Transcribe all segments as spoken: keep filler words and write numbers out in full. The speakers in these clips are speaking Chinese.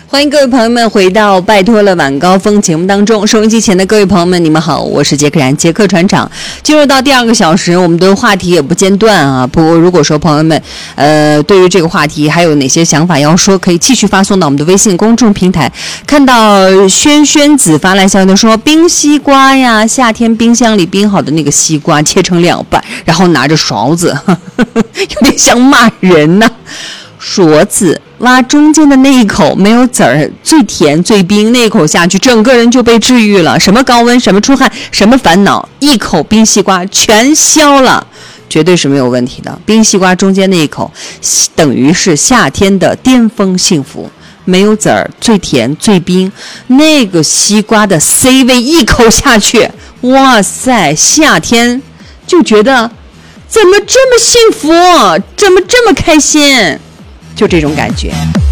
欢迎各位朋友们回到拜托了晚高峰节目当中，收音机前的各位朋友们，你们好，我是杰克然杰克船长。进入到第二个小时，我们的话题也不间断啊。不过如果说朋友们呃对于这个话题还有哪些想法要说，可以继续发送到我们的微信公众平台。看到轩轩子发来消息说，冰西瓜呀，夏天冰箱里冰好的那个西瓜切成两半，然后拿着勺子呵呵有点像骂人呢、啊。勺子挖中间的那一口没有籽儿，最甜最冰，那一口下去整个人就被治愈了，什么高温，什么出汗，什么烦恼，一口冰西瓜全消了，绝对是没有问题的。冰西瓜中间那一口等于是夏天的巅峰幸福，没有籽儿，最甜最冰，那个西瓜的 C 位一口下去，哇塞，夏天就觉得怎么这么幸福，怎么这么开心，就这种感觉。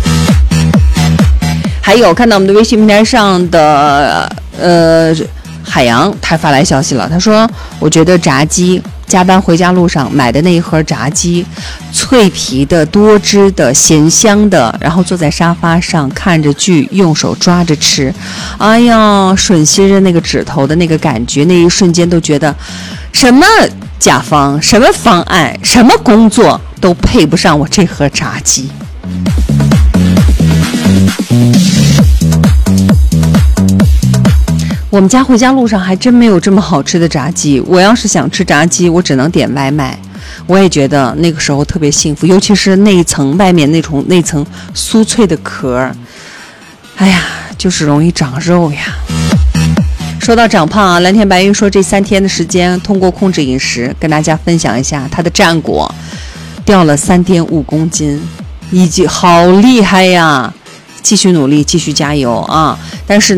还有看到我们的微信平台上的呃海洋，他发来消息了，他说我觉得炸鸡，加班回家路上买的那一盒炸鸡，脆皮的多汁的咸香的，然后坐在沙发上看着剧，用手抓着吃，哎呀吮吸着那个指头的那个感觉，那一瞬间都觉得什么甲方什么方案什么工作都配不上我这盒炸鸡。我们家回家路上还真没有这么好吃的炸鸡，我要是想吃炸鸡我只能点外卖。我也觉得那个时候特别幸福，尤其是那一层外面那种那层酥脆的壳，哎呀就是容易长肉呀。说到长胖啊，蓝天白云说这三天的时间通过控制饮食跟大家分享一下他的战果，掉了 三点五公斤，已经好厉害呀，继续努力继续加油啊！但是